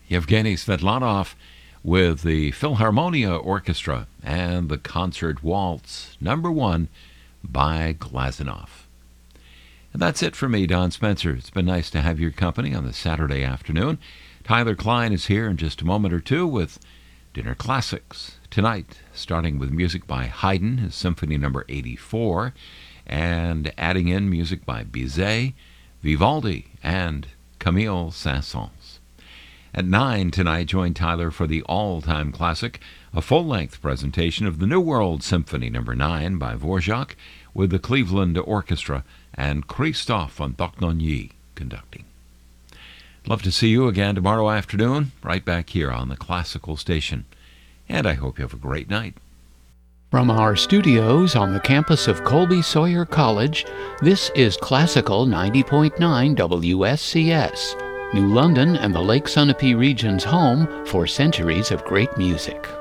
Yevgeny Svetlanov with the Philharmonia Orchestra and the Concert Waltz, number 1 by Glazunov. And that's it for me, Don Spencer. It's been nice to have your company on the Saturday afternoon. Tyler Klein is here in just a moment or two with Dinner Classics. Tonight, starting with music by Haydn, his Symphony No. 84, and adding in music by Bizet, Vivaldi, and Camille Saint-Saëns. At 9 tonight, join Tyler for the all-time classic, a full-length presentation of the New World Symphony No. 9 by Dvorak with the Cleveland Orchestra and Christophe Antognoni conducting. Love to see you again tomorrow afternoon, right back here on the Classical Station. And I hope you have a great night. From our studios on the campus of Colby Sawyer College, this is Classical 90.9 WSCS, New London and the Lake Sunapee region's home for centuries of great music.